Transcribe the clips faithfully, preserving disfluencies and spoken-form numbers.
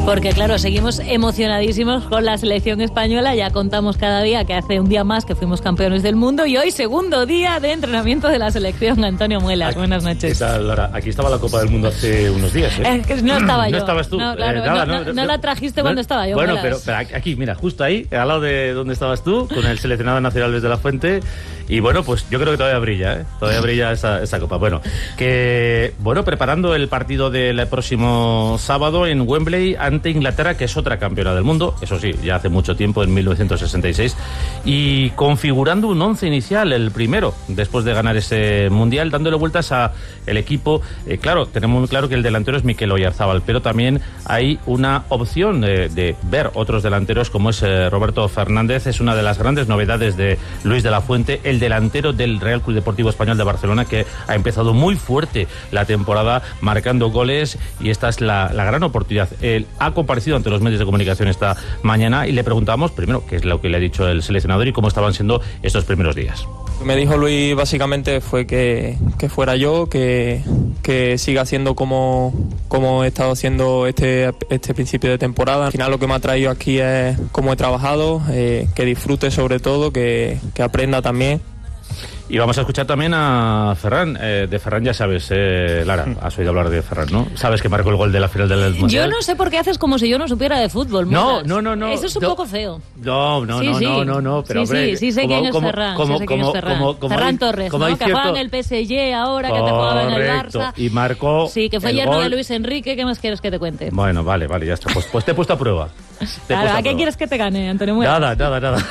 Porque claro, seguimos emocionadísimos con la selección española. Ya contamos cada día que hace un día más que fuimos campeones del mundo y hoy segundo día de entrenamiento de la selección. Antonio Muelas, aquí, buenas noches. ¿Qué tal, Lara? Aquí estaba la Copa del Mundo hace unos días, ¿eh? Es que no estaba yo. No estabas tú. No, claro, eh, nada, no, no, no, no, no la trajiste no, cuando estaba yo. Bueno, Muelas. pero, pero aquí, mira, justo ahí, al lado de donde estabas tú, con el seleccionado nacional Luis de la Fuente. Y bueno, pues yo creo que todavía brilla, ¿eh? Todavía brilla esa, esa Copa. Bueno, que bueno, preparando el partido del próximo sábado en Wembley ante Inglaterra, que es otra campeona del mundo, eso sí, ya hace mucho tiempo, en mil novecientos sesenta y seis, y configurando un once inicial, el primero, después de ganar ese Mundial, dándole vueltas a el equipo. Eh, claro, tenemos muy claro que el delantero es Mikel Oyarzabal, pero también hay una opción de, de ver otros delanteros, como es eh, Roberto Fernández. Es una de las grandes novedades de Luis de la Fuente, el delantero del Real Club Deportivo Español de Barcelona, que ha empezado muy fuerte la temporada marcando goles, y esta es la, la gran oportunidad. Él ha comparecido ante los medios de comunicación esta mañana y le preguntamos primero qué es lo que le ha dicho el seleccionador y cómo estaban siendo estos primeros días. Me dijo Luis básicamente fue que, que fuera yo, que, que siga haciendo como, como he estado haciendo este, este principio de temporada. Al final lo que me ha traído aquí es cómo he trabajado, eh, que disfrute sobre todo, que, que aprenda también. Y vamos a escuchar también a Ferran. Eh, de Ferran ya sabes, eh, Lara, has oído hablar de Ferran, ¿no? Sabes que marcó el gol de la final del Mundial. Yo no sé por qué haces como si yo no supiera de fútbol. No, no, no, no. Eso es un no, poco feo. No, no, sí, no, sí. no, no, no, pero sí, hombre, sí, sí sé como, quién es como, Ferran. Como, sí sé quién como, es Ferran. como, como Ferran hay, Torres, como ¿no? hay Que cierto... juega en el P S G ahora, que te jugaba en el Barça. Y marcó. Sí, que fue el yerno gol. de Luis Enrique. ¿Qué más quieres que te cuente? Bueno, vale, vale, ya está. Pues, pues te he puesto a prueba. Te Claro, ¿a qué quieres que te gane, Antonio Muelas? Nada, nada, nada.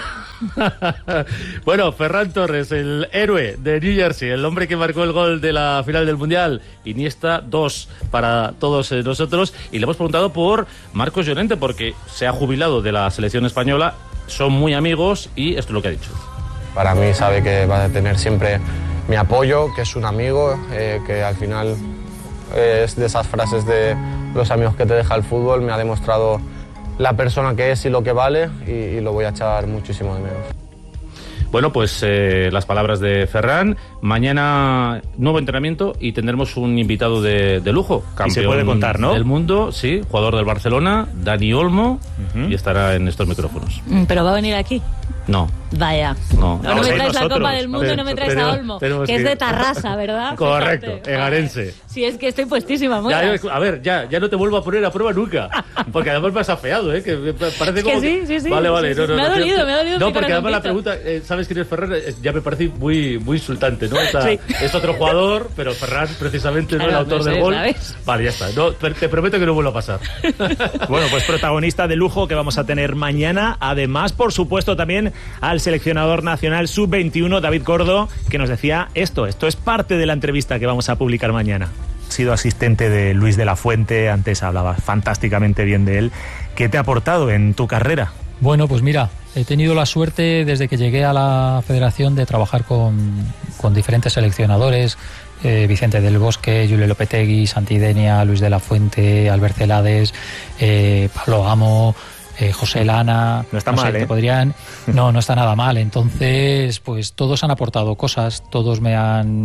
Bueno, Ferran Torres, el héroe de New Jersey, el hombre que marcó el gol de la final del Mundial. Iniesta, dos para todos eh, nosotros. Y le hemos preguntado por Marcos Llorente, porque se ha jubilado de la selección española, son muy amigos y esto es lo que ha dicho. Para mí sabe que va a tener siempre mi apoyo, que es un amigo, eh, que al final eh, es de esas frases de los amigos que te deja el fútbol. Me ha demostrado la persona que es y lo que vale, y, y lo voy a echar muchísimo de menos. Bueno, pues eh, las palabras de Ferran. Mañana nuevo entrenamiento y tendremos un invitado de, de lujo, campeón y se puede contar, ¿no? del mundo, sí, jugador del Barcelona, Dani Olmo, uh-huh. y estará en estos micrófonos. ¿Pero va a venir aquí? No. Vaya. No, no, no me traes la Copa del Mundo pero, y no me traes pero, a Olmo, que, que es de Tarrasa, ¿verdad? Correcto, Fíjate. egarense. Sí, es que estoy puestísima, ya, A ver, ya, ya no te vuelvo a poner a prueba nunca, porque además me has afeado, ¿eh? Que parece como... Que sí, sí, sí. Vale, vale. Sí, sí. No, no, me ha no, dolido, no, me ha dolido. No, porque además la pregunta, eh, ¿sabes quién es Ferran? Eh, ya me parece muy, muy insultante, ¿no? O sea, sí. Es otro jugador, pero Ferran precisamente no es el autor no sé, del gol. ¿Sabes? Vale, ya está. No, te prometo que no vuelvo a pasar. Bueno, pues protagonista de lujo que vamos a tener mañana. Además, por supuesto, también al seleccionador nacional sub veintiuno, David Gordo, que nos decía esto. Esto es parte de la entrevista que vamos a publicar mañana. Has sido asistente de Luis de la Fuente, antes hablabas fantásticamente bien de él. ¿Qué te ha aportado en tu carrera? Bueno, pues mira, he tenido la suerte desde que llegué a la federación de trabajar con, con diferentes seleccionadores, eh, Vicente del Bosque, Julio Lopetegui, Santidenia, Luis de la Fuente, Albert Celades, eh, Pablo Amo, eh, José Lana. No está no mal, sé, ¿eh? te podrían, no, no está nada mal. Entonces, pues todos han aportado cosas, todos me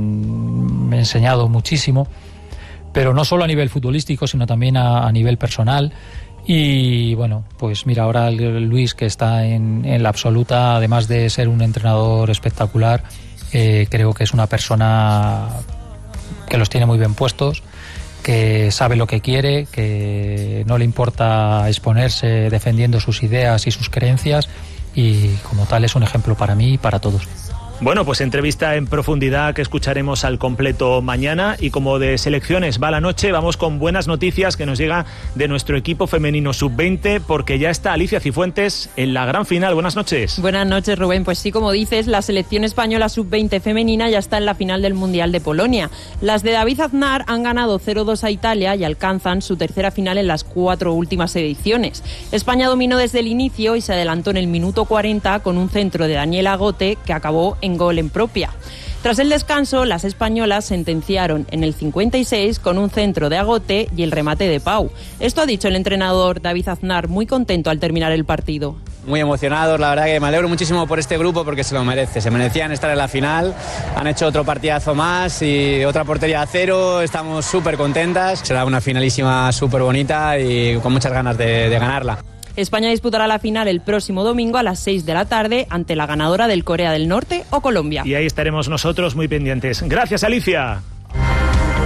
han me han enseñado muchísimo, pero no solo a nivel futbolístico, sino también a, a nivel personal. Y bueno, pues mira, ahora Luis, que está en, en la absoluta, además de ser un entrenador espectacular, eh, creo que es una persona que los tiene muy bien puestos, que sabe lo que quiere, que no le importa exponerse defendiendo sus ideas y sus creencias, y como tal es un ejemplo para mí y para todos. Bueno, pues entrevista en profundidad que escucharemos al completo mañana, y como de selecciones va la noche, vamos con buenas noticias que nos llega de nuestro equipo femenino sub veinte, porque ya está Alicia Cifuentes en la gran final. Buenas noches. Buenas noches, Rubén. Pues sí, como dices, la selección española sub veinte femenina ya está en la final del Mundial de Polonia. Las de David Aznar han ganado cero dos a Italia y alcanzan su tercera final en las cuatro últimas ediciones. España dominó desde el inicio y se adelantó en el minuto cuarenta con un centro de Daniela Gote que acabó en gol en propia. Tras el descanso, las españolas sentenciaron en el cincuenta y seis con un centro de Agote y el remate de Pau. Esto ha dicho el entrenador David Aznar, muy contento al terminar el partido. Muy emocionados, la verdad que me alegro muchísimo por este grupo porque se lo merece, se merecían estar en la final, han hecho otro partidazo más y otra portería a cero, estamos súper contentas, será una finalísima súper bonita y con muchas ganas de, de ganarla. España disputará la final el próximo domingo a las seis de la tarde ante la ganadora del Corea del Norte o Colombia. Y ahí estaremos nosotros muy pendientes. Gracias, Alicia.